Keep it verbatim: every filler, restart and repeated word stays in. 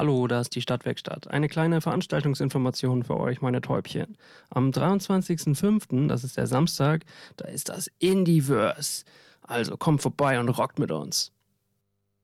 Hallo, da ist die Stadtwerkstatt. Eine kleine Veranstaltungsinformation für euch, meine Täubchen. Am dreiundzwanzigsten fünften, das ist der Samstag, da ist das Indieverse. Also kommt vorbei und rockt mit uns.